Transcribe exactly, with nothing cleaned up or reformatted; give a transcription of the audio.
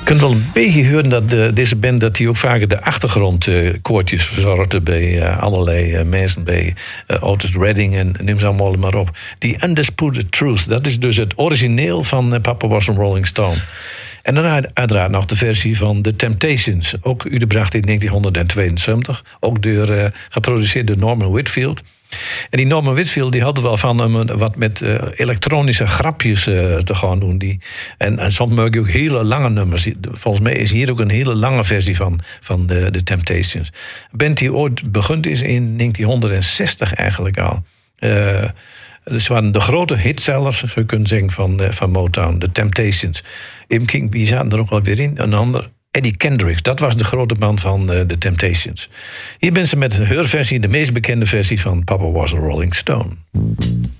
Je kunt wel een beetje horen dat de, deze band dat die ook vaker de achtergrondkoortjes verzorgde bij uh, allerlei uh, mensen, bij uh, Otis Redding en neem ze allemaal maar op. Die Undisputed Truth, dat is dus het origineel van uh, Papa Was a Rolling Stone. En daarna uiteraard nog de versie van The Temptations, ook uitgebracht in negentien tweeënzeventig, ook door, uh, geproduceerd door Norman Whitfield. En die Norman Whitfield die had er wel van om wat met uh, elektronische grapjes uh, te gaan doen. Die, en, en soms maak je ook hele lange nummers. Volgens mij is hier ook een hele lange versie van, van de, de Temptations. Een band die ooit begonnen is in negentien zestig eigenlijk al. Uh, dus waren de grote hitzellers, zou je kunnen zeggen, van, uh, van Motown, de Temptations. Even kijken, wie zaten er ook alweer in? Een ander. Eddie Kendricks, dat was de grote band van de uh, Temptations. Hier ben ze met hun versie, de meest bekende versie van Papa Was a Rolling Stone.